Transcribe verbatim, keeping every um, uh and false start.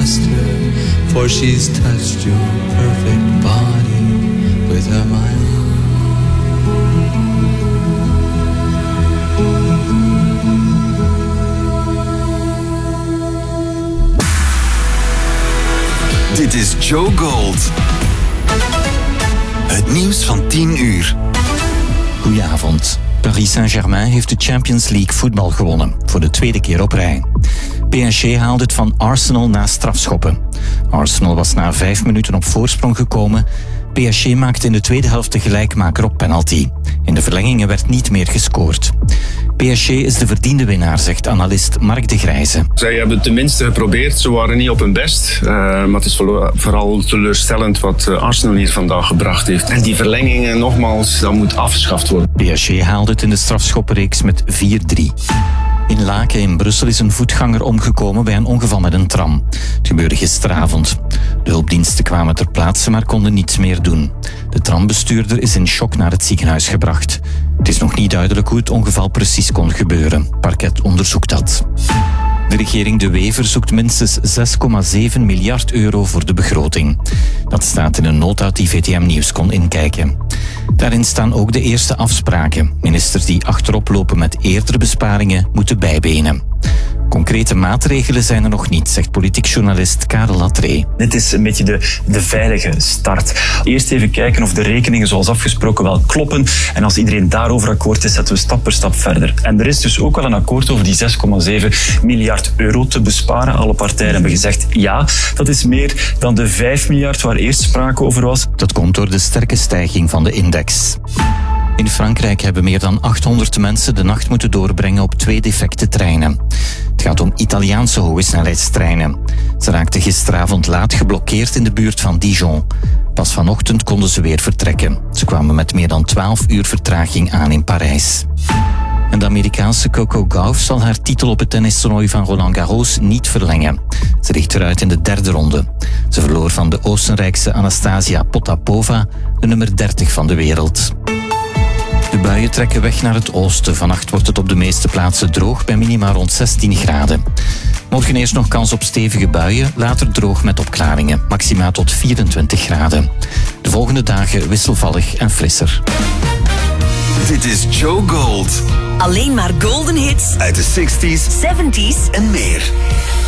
trust her, for she's touched your perfect body with her mind. Dit is Joe Gold. Het nieuws van tien uur. Goedenavond. Paris Saint-Germain heeft de Champions League voetbal gewonnen, voor de tweede keer op rij. P S G haalde het van Arsenal na strafschoppen. Arsenal was na vijf minuten op voorsprong gekomen. P S G maakte in de tweede helft de gelijkmaker op penalty. In de verlengingen werd niet meer gescoord. P S G is de verdiende winnaar, zegt analist Mark de Grijze. Zij hebben het tenminste geprobeerd, ze waren niet op hun best. Uh, maar het is vooral teleurstellend wat Arsenal hier vandaag gebracht heeft. En die verlengingen, nogmaals, dat moet afgeschaft worden. P S G haalde het in de strafschoppenreeks met vier drie. In Laken in Brussel is een voetganger omgekomen bij een ongeval met een tram. Het gebeurde gisteravond. De hulpdiensten kwamen ter plaatse, maar konden niets meer doen. De trambestuurder is in shock naar het ziekenhuis gebracht. Het is nog niet duidelijk hoe het ongeval precies kon gebeuren. Parket onderzoekt dat. De regering De Wever zoekt minstens zes komma zeven miljard euro voor de begroting. Dat staat in een nota die V T M Nieuws kon inkijken. Daarin staan ook de eerste afspraken. Ministers die achterop lopen met eerdere besparingen moeten bijbenen. Concrete maatregelen zijn er nog niet, zegt politiek journalist Karel Latree. Dit is een beetje de, de veilige start. Eerst even kijken of de rekeningen zoals afgesproken wel kloppen. En als iedereen daarover akkoord is, zetten we stap per stap verder. En er is dus ook wel een akkoord over die zes komma zeven miljard euro te besparen. Alle partijen hebben gezegd ja, dat is meer dan de vijf miljard waar eerst sprake over was. Dat komt door de sterke stijging van de index. In Frankrijk hebben meer dan achthonderd mensen de nacht moeten doorbrengen op twee defecte treinen. Het gaat om Italiaanse hogesnelheidstreinen. Ze raakten gisteravond laat geblokkeerd in de buurt van Dijon. Pas vanochtend konden ze weer vertrekken. Ze kwamen met meer dan twaalf uur vertraging aan in Parijs. En de Amerikaanse Coco Gauff zal haar titel op het tennistoernooi van Roland Garros niet verlengen. Ze ligt eruit in de derde ronde. Ze verloor van de Oostenrijkse Anastasia Potapova, de nummer dertig van de wereld. De buien trekken weg naar het oosten. Vannacht wordt het op de meeste plaatsen droog bij minima rond zestien graden. Morgen eerst nog kans op stevige buien, later droog met opklaringen. Maxima tot vierentwintig graden. De volgende dagen wisselvallig en frisser. Dit is Joe Gold. Alleen maar golden hits Uit de zestig's zeventig's en meer.